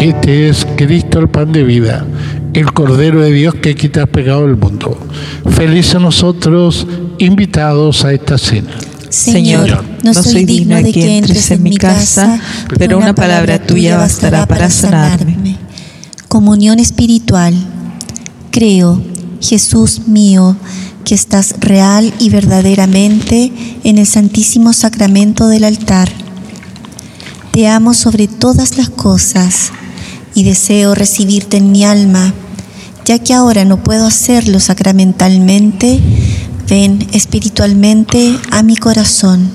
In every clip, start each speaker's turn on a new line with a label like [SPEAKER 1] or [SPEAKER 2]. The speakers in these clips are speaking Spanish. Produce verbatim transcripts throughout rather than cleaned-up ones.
[SPEAKER 1] Este es Cristo, el pan de vida, el Cordero de Dios que quita el pecado del mundo. Felices nosotros, invitados a esta cena.
[SPEAKER 2] Señor, no soy digno de que entres en mi casa, pero una palabra tuya bastará para sanarme.
[SPEAKER 3] Comunión espiritual. Creo, Jesús mío, que estás real y verdaderamente en el santísimo sacramento del altar. Te amo sobre todas las cosas y deseo recibirte en mi alma, ya que ahora no puedo hacerlo sacramentalmente. Ven espiritualmente a mi corazón.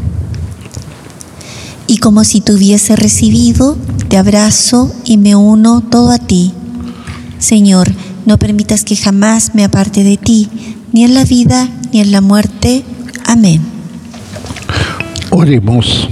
[SPEAKER 3] Y como si te hubiese recibido, te abrazo y me uno todo a ti. Señor, no permitas que jamás me aparte de ti, ni en la vida ni en la muerte. Amén.
[SPEAKER 1] Oremos.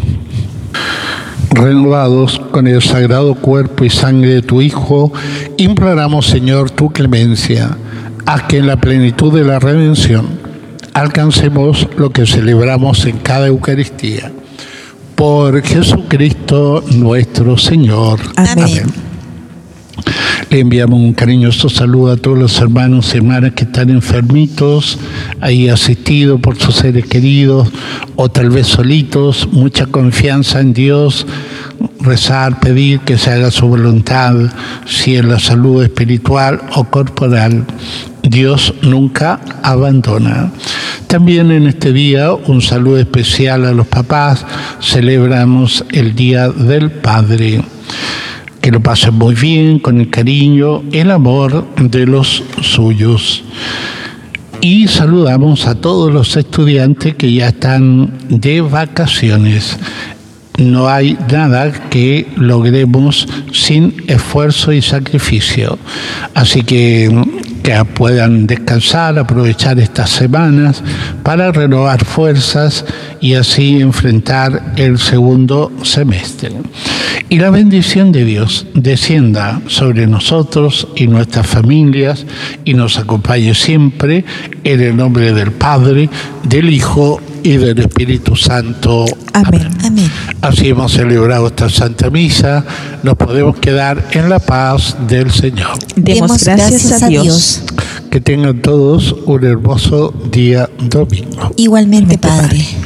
[SPEAKER 1] Renovados con el sagrado cuerpo y sangre de tu Hijo, imploramos, Señor, tu clemencia. Haz que en la plenitud de la redención alcancemos lo que celebramos en cada Eucaristía. Por Jesucristo nuestro Señor.
[SPEAKER 3] Amén.
[SPEAKER 1] Amén. Le enviamos un cariñoso saludo a todos los hermanos y hermanas que están enfermitos, ahí asistidos por sus seres queridos, o tal vez solitos. Mucha confianza en Dios, rezar, pedir que se haga su voluntad, si en la salud espiritual o corporal. Dios nunca abandona. También en este día un saludo especial a los papás. Celebramos el Día del Padre. Que lo pasen muy bien, con el cariño, el amor de los suyos. Y saludamos a todos los estudiantes que ya están de vacaciones. No hay nada que logremos sin esfuerzo y sacrificio. Así que que puedan descansar, aprovechar estas semanas para renovar fuerzas y así enfrentar el segundo semestre. Y la bendición de Dios descienda sobre nosotros y nuestras familias y nos acompañe siempre en el nombre del Padre, del Hijo y del Espíritu Santo.
[SPEAKER 2] Amén.
[SPEAKER 3] Amén.
[SPEAKER 1] Así hemos celebrado esta Santa Misa. Nos podemos quedar en la paz del Señor.
[SPEAKER 2] Demos gracias a Dios.
[SPEAKER 1] Que tengan todos un hermoso día domingo.
[SPEAKER 3] Igualmente, Padre.